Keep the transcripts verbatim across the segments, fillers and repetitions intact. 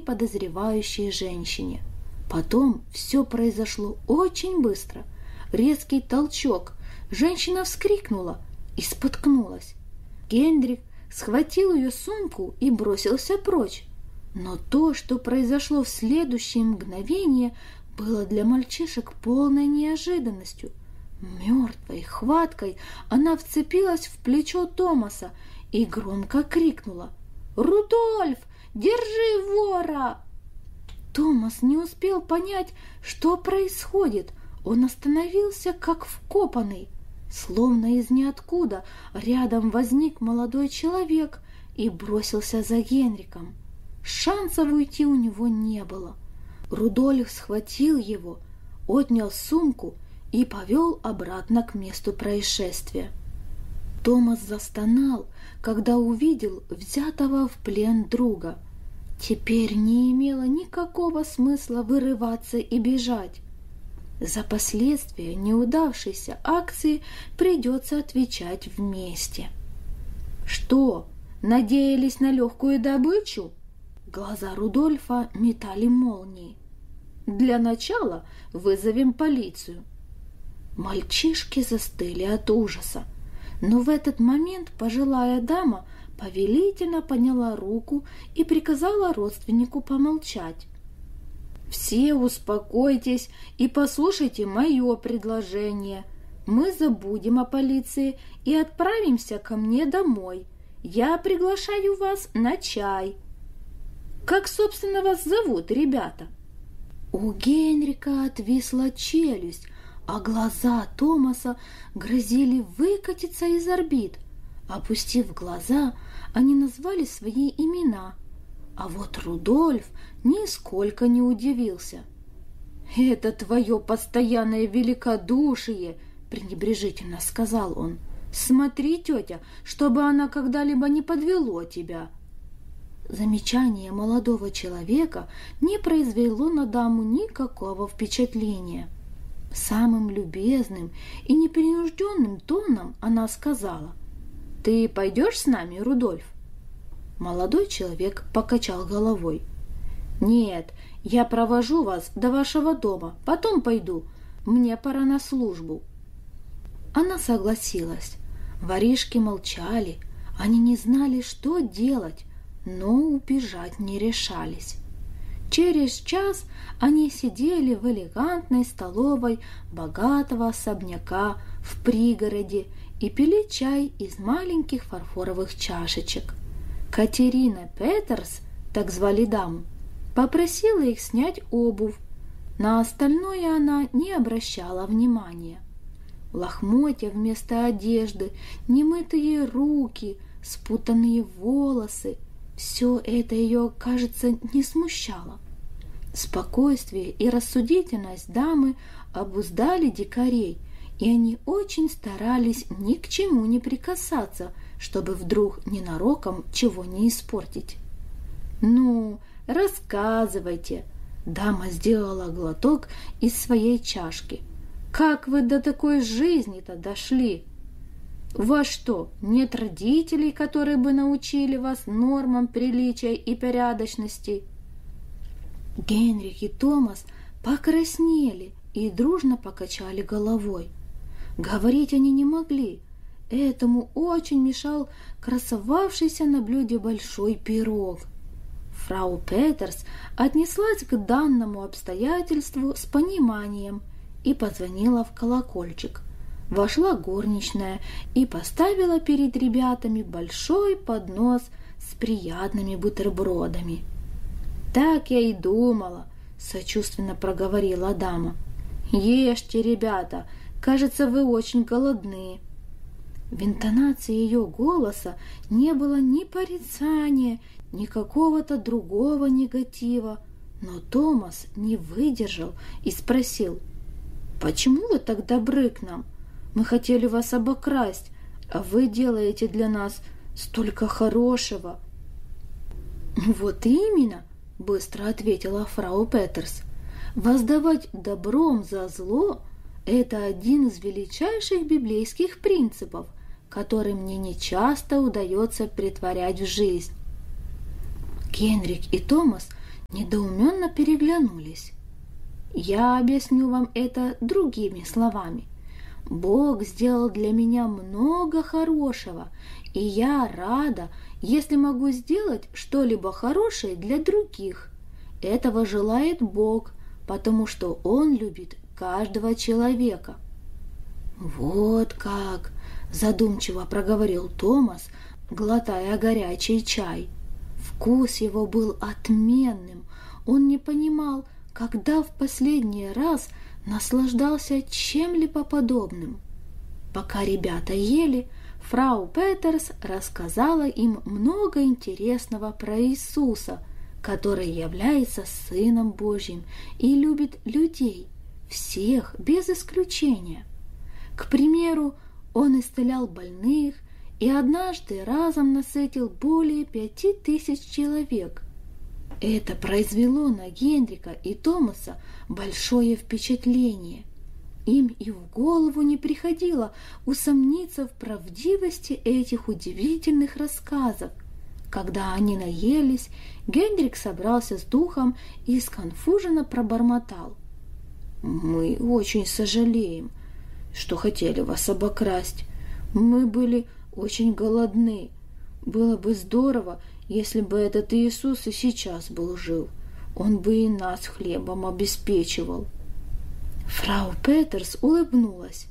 подозревающей женщине. Потом все произошло очень быстро. Резкий толчок. Женщина вскрикнула и споткнулась. Генрих схватил ее сумку и бросился прочь. Но то, что произошло в следующее мгновение, было для мальчишек полной неожиданностью. Мертвой хваткой она вцепилась в плечо Томаса и громко крикнула: «Рудольф, держи вора!» Томас не успел понять, что происходит. Он остановился как вкопанный. Словно из ниоткуда рядом возник молодой человек и бросился за Генриком. Шансов уйти у него не было. Рудольф схватил его, отнял сумку и повел обратно к месту происшествия. Томас застонал, когда увидел взятого в плен друга. Теперь не имело никакого смысла вырываться и бежать. За последствия неудавшейся акции придется отвечать вместе. Что, надеялись на легкую добычу? Глаза Рудольфа метали молнии. Для начала вызовем полицию. Мальчишки застыли от ужаса. Но в этот момент пожилая дама повелительно подняла руку и приказала родственнику помолчать. «Все успокойтесь и послушайте мое предложение. Мы забудем о полиции и отправимся ко мне домой. Я приглашаю вас на чай. Как, собственно, вас зовут, ребята?» У Генрика отвисла челюсть, а глаза Томаса грозили выкатиться из орбит. Опустив глаза, они назвали свои имена. А вот Рудольф нисколько не удивился. «Это твое постоянное великодушие!» – пренебрежительно сказал он. «Смотри, тетя, чтобы она когда-либо не подвело тебя!» Замечание молодого человека не произвело на даму никакого впечатления. Самым любезным и непринужденным тоном она сказала: «Ты пойдешь с нами, Рудольф?» Молодой человек покачал головой. «Нет, я провожу вас до вашего дома, потом пойду. Мне пора на службу». Она согласилась. Воришки молчали, они не знали, что делать, но убежать не решались. Через час они сидели в элегантной столовой богатого особняка в пригороде и пили чай из маленьких фарфоровых чашечек. Катерина Петерс, так звали даму, попросила их снять обувь. На остальное она не обращала внимания. Лохмотья вместо одежды, немытые руки, спутанные волосы – все это ее, кажется, не смущало. Спокойствие и рассудительность дамы обуздали дикарей, и они очень старались ни к чему не прикасаться, чтобы вдруг ненароком чего не испортить. «Ну, рассказывайте!» Дама сделала глоток из своей чашки. «Как вы до такой жизни-то дошли? У вас что, нет родителей, которые бы научили вас нормам приличия и порядочности?» Генрих и Томас покраснели и дружно покачали головой. Говорить они не могли. Этому очень мешал красовавшийся на блюде большой пирог. Фрау Петерс отнеслась к данному обстоятельству с пониманием и позвонила в колокольчик. Вошла горничная и поставила перед ребятами большой поднос с приятными бутербродами. «Так я и думала», — сочувственно проговорила дама. «Ешьте, ребята, кажется, вы очень голодны». В интонации ее голоса не было ни порицания, ни какого-то другого негатива, но Томас не выдержал и спросил: «Почему вы так добры к нам? Мы хотели вас обокрасть, а вы делаете для нас столько хорошего». «Вот именно», — быстро ответила фрау Петерс. «Воздавать добром за зло — это один из величайших библейских принципов, который мне нечасто удается претворять в жизнь». Генрих и Томас недоуменно переглянулись. Я объясню вам это другими словами. Бог сделал для меня много хорошего, и я рада, если могу сделать что-либо хорошее для других. Этого желает Бог, потому что Он любит каждого человека. Вот как, задумчиво проговорил Томас, глотая горячий чай. Вкус его был отменным. Он не понимал, когда в последний раз наслаждался чем-либо подобным. Пока ребята ели, фрау Петерс рассказала им много интересного про Иисуса, который является Сыном Божьим и любит людей, всех без исключения. К примеру, он исцелял больных и однажды разом насытил более пяти тысяч человек. Это произвело на Генрика и Томаса большое впечатление. Им и в голову не приходило усомниться в правдивости этих удивительных рассказов. Когда они наелись, Генрик собрался с духом и сконфуженно пробормотал: «Мы очень сожалеем, что хотели вас обокрасть. Мы были очень голодны. Было бы здорово, если бы этот Иисус и сейчас был жив. Он бы и нас хлебом обеспечивал». Фрау Петерс улыбнулась.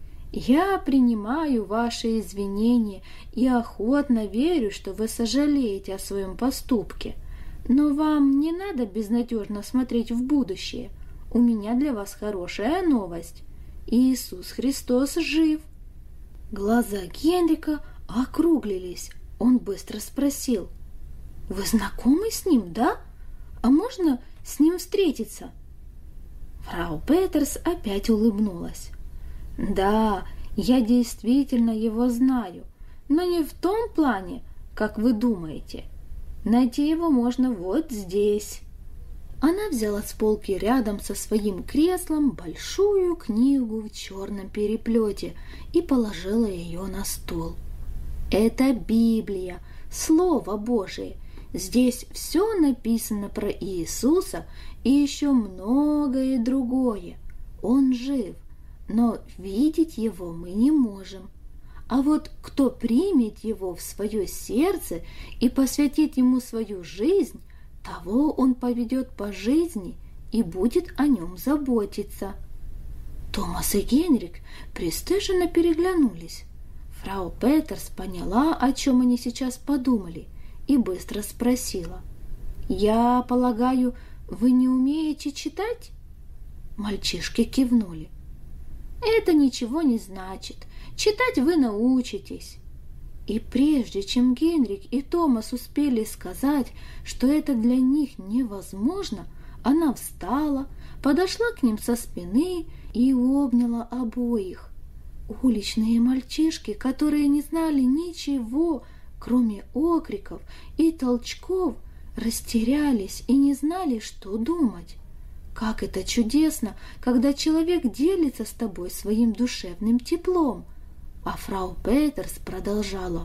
«Я принимаю ваши извинения и охотно верю, что вы сожалеете о своем поступке. Но вам не надо безнадежно смотреть в будущее. У меня для вас хорошая новость. Иисус Христос жив». Глаза Генрика округлились. Он быстро спросил: «Вы знакомы с ним, да? А можно с ним встретиться?» Фрау Петерс опять улыбнулась. «Да, я действительно его знаю, но не в том плане, как вы думаете. Найти его можно вот здесь». Она взяла с полки рядом со своим креслом большую книгу в черном переплете и положила ее на стол. «Это Библия, Слово Божие. Здесь все написано про Иисуса и еще многое другое. Он жив, но видеть его мы не можем. А вот кто примет его в свое сердце и посвятит ему свою жизнь, того он поведет по жизни и будет о нем заботиться». Томас и Генрик пристыженно переглянулись. Фрау Петерс поняла, о чем они сейчас подумали, и быстро спросила: «Я полагаю, вы не умеете читать?» Мальчишки кивнули. «Это ничего не значит. Читать вы научитесь». И прежде чем Генрик и Томас успели сказать, что это для них невозможно, она встала, подошла к ним со спины и обняла обоих. Уличные мальчишки, которые не знали ничего, кроме окриков и толчков, растерялись и не знали, что думать. Как это чудесно, когда человек делится с тобой своим душевным теплом. А фрау Петерс продолжала: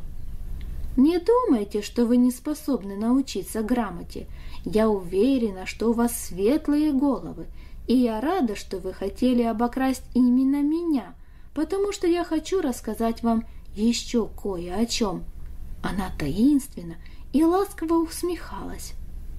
«Не думайте, что вы не способны научиться грамоте. Я уверена, что у вас светлые головы, и я рада, что вы хотели обокрасть именно меня, потому что я хочу рассказать вам еще кое о чем». Она таинственно и ласково усмехалась.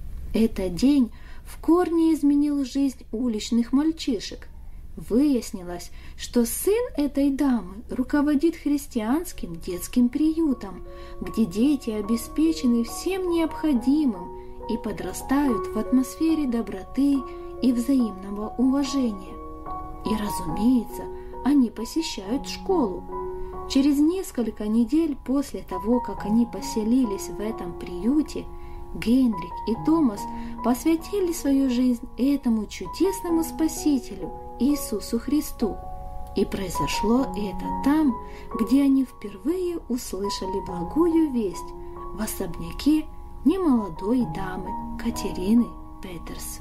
Этот день в корне изменил жизнь уличных мальчишек. Выяснилось, что сын этой дамы руководит христианским детским приютом, где дети обеспечены всем необходимым и подрастают в атмосфере доброты и взаимного уважения. И, разумеется, они посещают школу. Через несколько недель после того, как они поселились в этом приюте, Генрик и Томас посвятили свою жизнь этому чудесному Спасителю, Иисусу Христу. И произошло это там, где они впервые услышали благую весть в особняке немолодой дамы Катерины Петерс.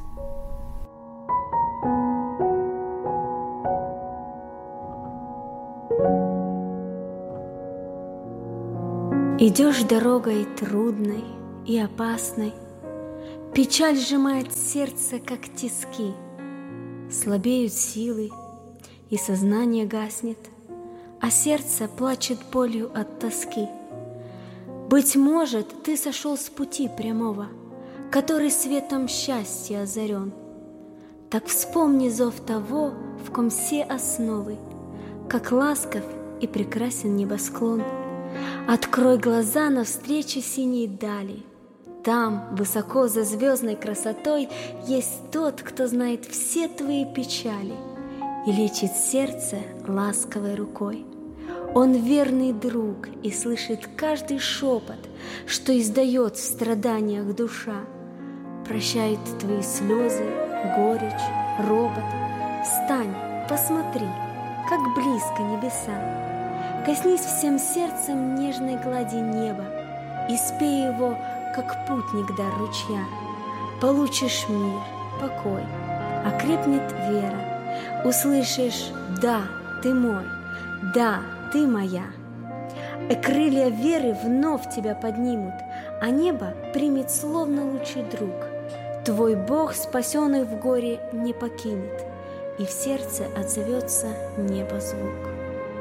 Идешь дорогой трудной и опасной, Печаль сжимает сердце, как тиски, слабеют силы, и сознание гаснет, а сердце плачет болью от тоски. Быть может, ты сошел с пути прямого, который светом счастья озарен. Так вспомни зов того, в ком все основы, как ласков и прекрасен небосклон. Открой глаза навстречу синей дали. Там, высоко за звездной красотой, есть тот, кто знает все твои печали и лечит сердце ласковой рукой. Он верный друг и слышит каждый шепот, что издает в страданиях душа. Прощает твои слезы, горечь, робот. Встань, посмотри, как близко небеса. Коснись всем сердцем нежной глади неба и спей его, как путник дар ручья. Получишь мир, покой, окрепнет вера. Услышишь: да, ты мой, да, ты моя. И крылья веры вновь тебя поднимут, а небо примет словно лучший друг. Твой Бог, спасенный в горе, не покинет, и в сердце отзовется небо звук.